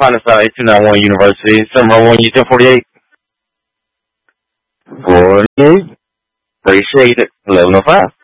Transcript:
find us out at 291 University, 701 U1048. 48. Appreciate it. 1105.